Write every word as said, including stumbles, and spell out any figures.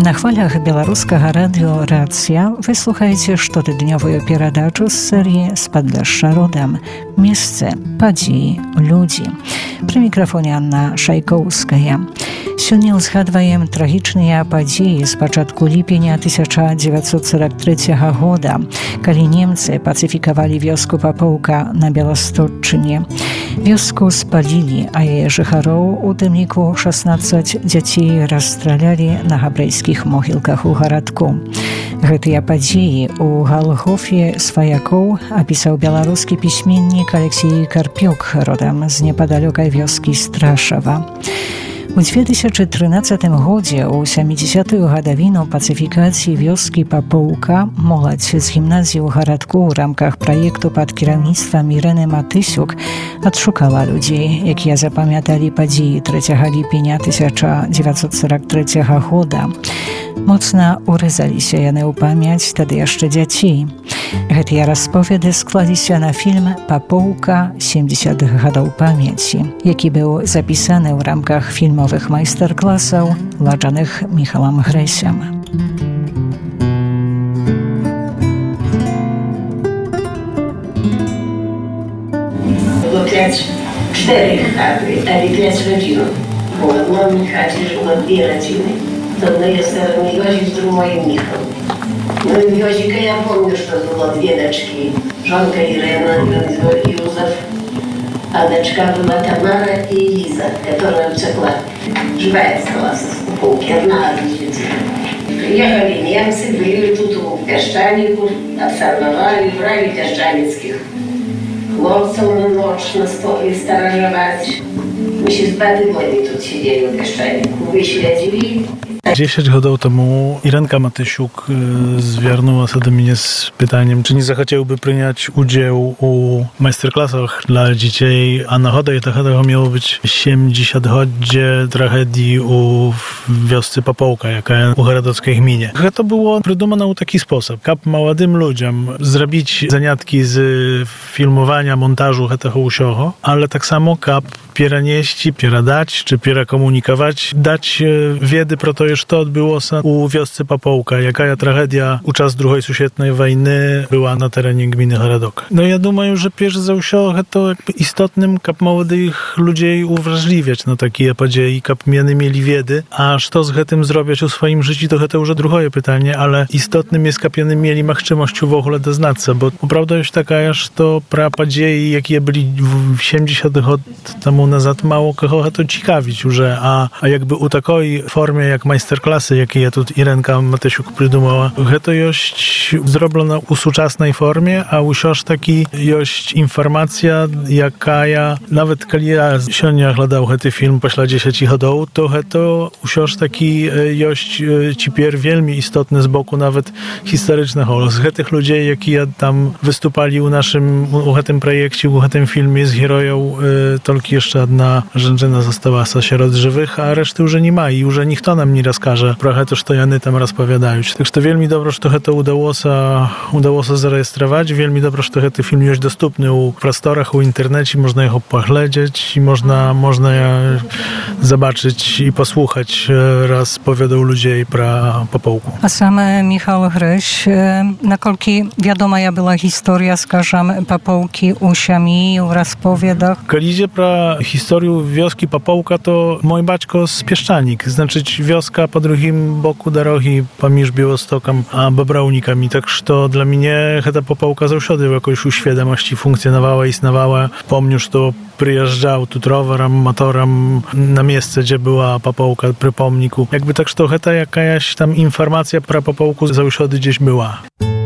На хвалях беларускага радыё «Рацыя» вы слухаеце штотыднёвую перадачу з серыі «З-пад дажджа родам». Месцы, падзеі, людзі. Пры мікрафоне Анна Шайкоўская. Сёння ўзгадваем трагічныя падзеі з пачатку ліпеня тысяча дзевяцьсот сорок трэцяга года, калі немцы пацыфікавалі вёску Папоўка на Беластотчыне. Вёску спалілі, а яе жыхароў, у тым ліку шаснаццаць дзяцей, расстралялі на габрэйскіх могілках у гарадку. Гэтыя падзеі ў Галгофе сваякоў апісаў беларускі пісьменнік Алексей Карпюк, родам з непадалёкай вёскі Страшава. У дзве тысячы трынаццатым годзе, у сямідзесятую гадавіну пацыфікацыі вёскі Папоўка, моладзь з гімназіі ў гарадку ў рамках праекту пад кіраўніцтвам Ірэны Матысюк адшукала людзей, якія запамяталі падзеі трэцяга ліпеня тысяча дзевяцьсот сорок трэцяга года. Моцна урэзаліся яны ў памяць тады яшчэ дзяцей. Гэтыя расповеды складзіся на фільм «Папоўка сямдзесятых гадоў памяці», які быў запісаны ў рамках фільмовых майстар-класаў, ладжаных Міхалам Грэсем. Było pięć, cztery chaty, ale pięć rodzinów. Bo w mojej chacie żyło dwie rodziny. Z jednej strony Józef, z drugiej Michał. No i Józika ja pomnю, że to było dwie deczki. Żonka Irena i Józef. A deczka była Tamara i Liza, która przykład żywая осталась z Pupółki, na Arliźnicy. Przyjechali Niemcy, byli tu u Piaszczaników, obserwowali, brali piaszczanickich chłopców na noc na stole starażować. My się z dwa tygodnie tu siedzieli u Piaszczaników, wyśledzili. dziesięć годów temu Irenka Matysiuk zwiernuła się do mnie z pytaniem, czy nie zechciałby przyjąć udział u majsterklasach dla dzieci, a na chodę tego miało być siedemdziesięciolecia tragedii u wiosce Pапоўка, jaka u Garadockiej gminie. To było prydumane w taki sposób, kap młodym ludziom zrobić zaniatki z filmowania, montażu tego usioho, ale tak samo kap pierenieści, pieradać, czy pierakomunikować, dać wiedzy pro to, że to odbyło się u wiosce Pапоўка, jaka tragedia u czas drugiej światowej wojny była na terenie gminy Garadok. No ja думаю, że pierwsze za usioho to jakby istotnym kap młodych ludzi uwrażliwiać na takie podzieje, kap miany mieli wiedzy, a co z tym zrobić u swoim życiu, to to już drugie pytanie, ale istotnym jest kap miany mieli możliwość w ogóle doznać, bo prawda jest taka, że to pra podzieje, jakie byli w siedemdziesiątych lat temu nazad, mało kogo to ciekawić już, a, a jakby u takiej formie jak majsterklasy, jakie ja tu Irenka Matysiuk przydumała, to jest zrobione u współczesnej formie, a usiąż taki jest informacja, jaka ja, nawet kiedy ja siądnia oglądał ten film pośle dziesięć hodów, to to usiąż taki jest cipier wielmi istotny z boku nawet historycznego. Z tych ludzi, jakie ja tam wystupali u naszym, u tym projekcie, u tym filmie z heroją, tylko jeszcze jedna żęczyna została wśród żywych, a reszty już nie ma i już nikt nam nie rozkaże trochę to, co jany tam rozpowiadają. Także to wielmi dobrze, że to udało się, udało się zarejestrować. Wielmi dobrze, że ten film jest dostępny u prostorach, u internecie, można go poglądać i można, można zobaczyć i posłuchać raz powiadał ludzi pro Pапоўку. A sam Michał Gryś, nakolki wiadoma ja była historia, skażam, Pапоўki u siami, u rozpowiadach? Kalidzie pro historię wioski Pапоўка to mój baćko z Pieszczanik, znaczy wioska po drugim boku drogi pomiędzy Białostokiem a Bobrownikami. Tak, że to dla mnie ta Pапоўка zawsze w jakiejś uświadomości funkcjonowała, istniała. Pomnę, że to przyjeżdżał tu rowerem, motorem na miejsce, gdzie była Pапоўка przy pomniku. Jakby tak, że to jakaś tam informacja pro Pапоўку zawsze gdzieś była.